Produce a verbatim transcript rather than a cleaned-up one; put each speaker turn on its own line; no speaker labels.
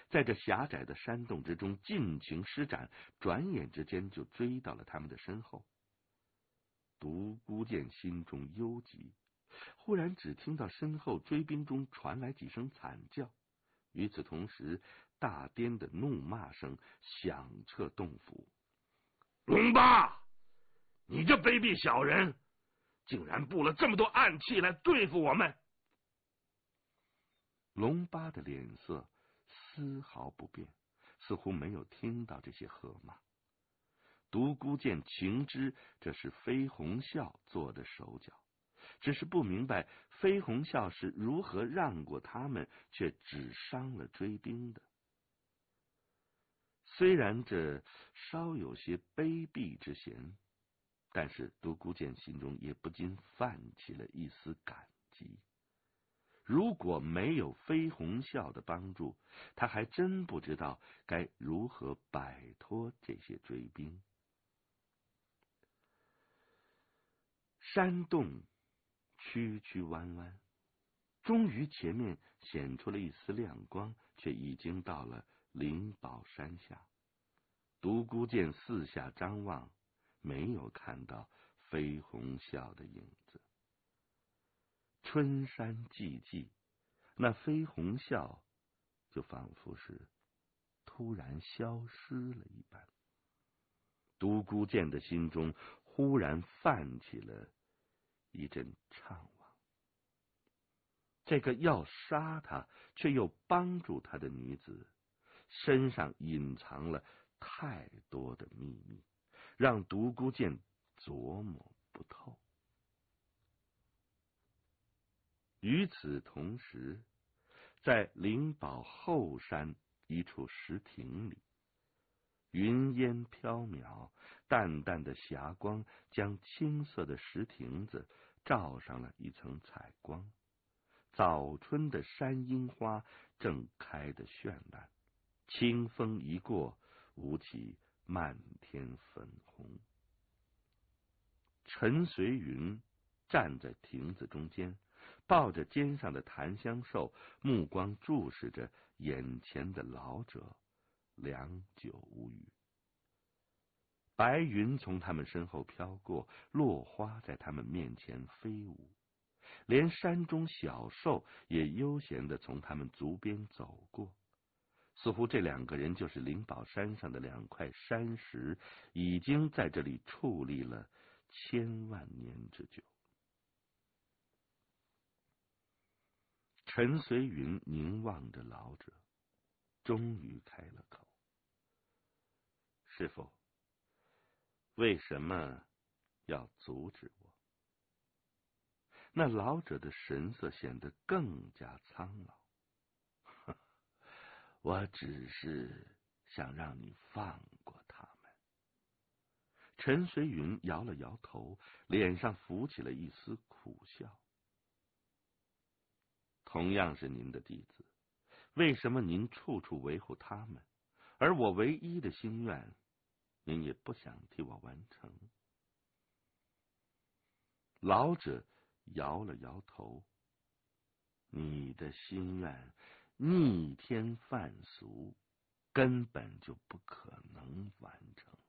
在这狭窄的山洞之中尽情施展，转眼之间就追到了他们的身后。独孤剑心中忧急，忽然只听到身后追兵中传来几声惨叫，与此同时，大颠的怒骂声响彻洞府。
龙八，你这卑鄙小人，竟然布了这么多暗器来对付我们！
龙八的脸色丝毫不变，似乎没有听到这些喝骂。独孤剑情知这是飞鸿啸做的手脚，只是不明白飞鸿啸是如何让过他们，却只伤了追兵的。虽然这稍有些卑鄙之嫌，但是独孤剑心中也不禁泛起了一丝感激。如果没有飞鸿啸的帮助，他还真不知道该如何摆脱这些追兵。山洞曲曲弯弯，终于前面显出了一丝亮光，却已经到了灵宝山下。独孤剑四下张望，没有看到飞鸿啸的影子。春山寂寂，那飞鸿啸就仿佛是突然消失了一般。独孤剑的心中忽然泛起了一阵怅惘。这个要杀他却又帮助他的女子，身上隐藏了太多的秘密，让独孤剑琢磨不透。与此同时，在灵宝后山一处石亭里，云烟飘渺，淡淡的霞光将青色的石亭子罩上了一层彩光。早春的山樱花正开得绚烂，清风一过，舞起漫天粉红。陈随云站在亭子中间，抱着肩上的檀香兽，目光注视着眼前的老者，良久无语。白云从他们身后飘过，落花在他们面前飞舞，连山中小兽也悠闲地从他们足边走过，似乎这两个人就是灵宝山上的两块山石，已经在这里矗立了千万年之久。陈随云凝望着老者，终于开了口：师父，为什么要阻止我？那老者的神色显得更加苍老。我只是想让你放过他们。陈随云摇了摇头，脸上浮起了一丝苦笑。同样是您的弟子，为什么您处处维护他们，而我唯一的心愿，您也不想替我完成？老者摇了摇头，你的心愿逆天犯俗，根本就不可能完成。